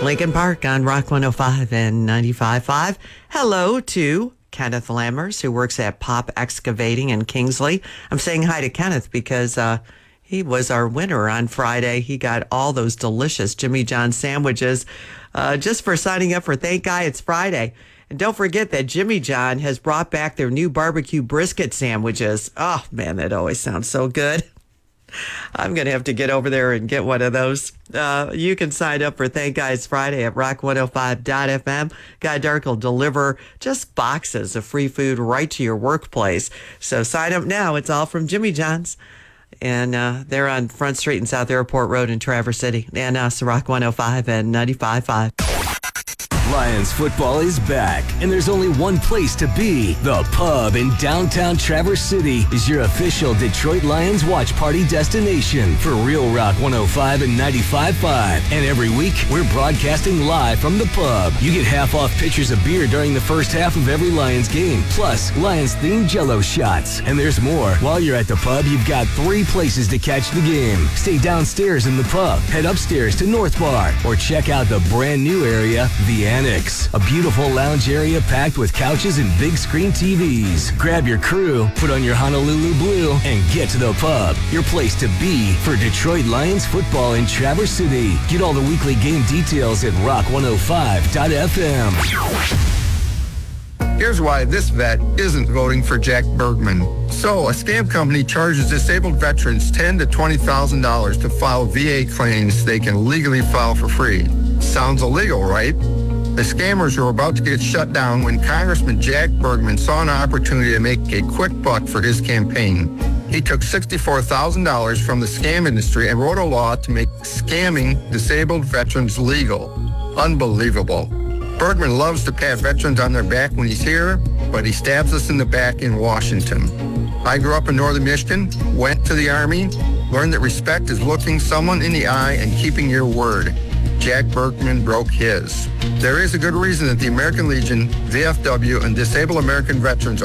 Lincoln Park on Rock 105 and 95.5. Hello to Kenneth Lammers, who works at Pop Excavating in Kingsley. I'm saying hi to Kenneth because he was our winner on Friday. He got all those delicious Jimmy John sandwiches just for signing up for Thank Guy It's Friday. And don't forget that Jimmy John has brought back their new barbecue brisket sandwiches. Oh, man, that always sounds so good. I'm going to have to get over there and get one of those. You can sign up for Thank Guys Friday at rock105.fm. Guy Dark will deliver just boxes of free food right to your workplace. So sign up now. It's all from Jimmy John's. And they're on Front Street and South Airport Road in Traverse City. And us, Rock 105 and 95.5. Lions football is back, and there's only one place to be. The Pub in downtown Traverse City is your official Detroit Lions watch party destination for Real Rock 105 and 95.5. And every week, we're broadcasting live from the Pub. You get half off pitchers of beer during the first half of every Lions game, plus Lions-themed Jell-O shots. And there's more. While you're at the Pub, you've got 3 places to catch the game. Stay downstairs in the Pub, head upstairs to North Bar, or check out the brand new area, the Annex, a beautiful lounge area packed with couches and big screen TVs. Grab your crew, put on your Honolulu blue, and get to the Pub, your place to be for Detroit Lions football in Traverse City. Get all the weekly game details at rock105.fm. Here's why this vet isn't voting for Jack Bergman. So, a scam company charges disabled veterans $10,000 to $20,000 to file VA claims they can legally file for free. Sounds illegal, right? The scammers were about to get shut down when Congressman Jack Bergman saw an opportunity to make a quick buck for his campaign. He took $64,000 from the scam industry and wrote a law to make scamming disabled veterans legal. Unbelievable. Bergman loves to pat veterans on their back when he's here, but he stabs us in the back in Washington. I grew up in northern Michigan, went to the Army, learned that respect is looking someone in the eye and keeping your word. Jack Bergman broke his. There is a good reason that the American Legion, VFW, and Disabled American Veterans